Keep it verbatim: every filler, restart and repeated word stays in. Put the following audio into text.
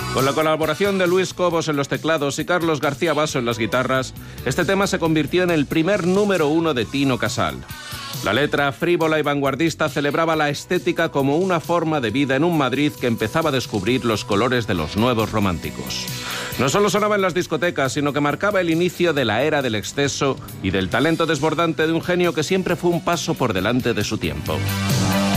Con la colaboración de Luis Cobos en los teclados y Carlos García Basso en las guitarras, este tema se convirtió en el primer número uno de Tino Casal. La letra frívola y vanguardista celebraba la estética como una forma de vida en un Madrid que empezaba a descubrir los colores de los nuevos románticos. No solo sonaba en las discotecas, sino que marcaba el inicio de la era del exceso y del talento desbordante de un genio que siempre fue un paso por delante de su tiempo.